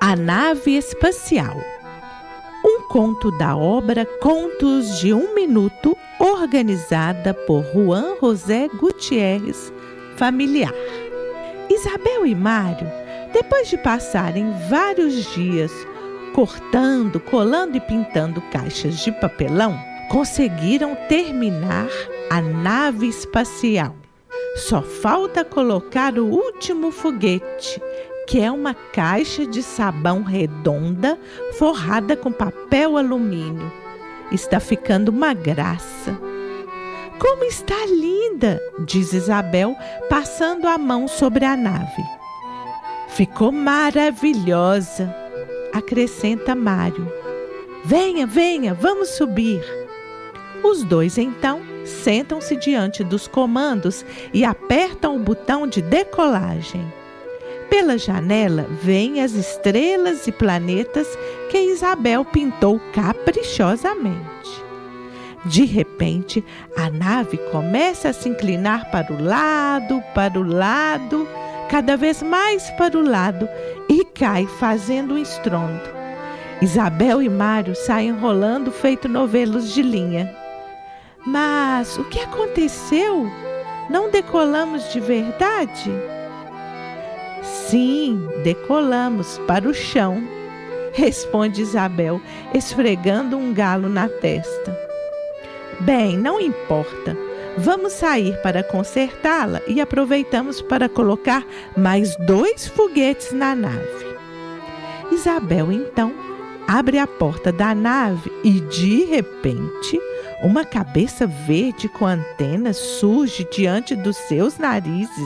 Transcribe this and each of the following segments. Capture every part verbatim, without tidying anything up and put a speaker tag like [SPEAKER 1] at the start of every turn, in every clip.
[SPEAKER 1] A Nave Espacial. Um conto da obra Contos de um Minuto, organizada por Juan José Gutierrez Familiar. Isabel e Mário, depois de passarem vários dias cortando, colando e pintando caixas de papelão, conseguiram terminar a nave espacial. Só falta colocar o último foguete, que é uma caixa de sabão redonda forrada com papel alumínio. Está ficando uma graça. Como está linda, diz Isabel, passando a mão sobre a nave. Ficou maravilhosa, acrescenta Mário. Venha, venha, vamos subir. Os dois, então, sentam-se diante dos comandos e apertam o botão de decolagem. Pela janela vêm as estrelas e planetas que Isabel pintou caprichosamente. De repente, a nave começa a se inclinar para o lado, para o lado, cada vez mais para o lado, e cai fazendo um estrondo. Isabel e Mário saem rolando feito novelos de linha. Mas o que aconteceu? Não decolamos de verdade? Sim, decolamos para o chão, responde Isabel, esfregando um galo na testa. Bem, não importa. Vamos sair para consertá-la e aproveitamos para colocar mais dois foguetes na nave. Isabel, então, abre a porta da nave e, de repente, uma cabeça verde com antenas surge diante dos seus narizes.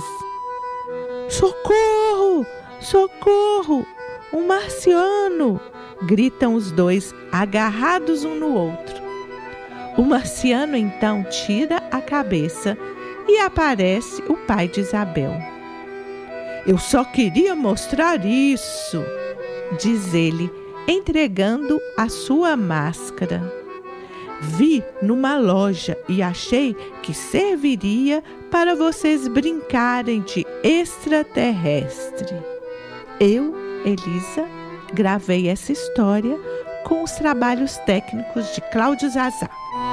[SPEAKER 1] Socorro! Socorro! Um marciano! Gritam os dois, agarrados um no outro. O marciano então tira a cabeça e aparece o pai de Isabel. Eu só queria mostrar isso, diz ele, entregando a sua máscara. Vi numa loja e achei que serviria para vocês brincarem de extraterrestre. Eu, Elisa, gravei essa história com os trabalhos técnicos de Cláudio Zazá.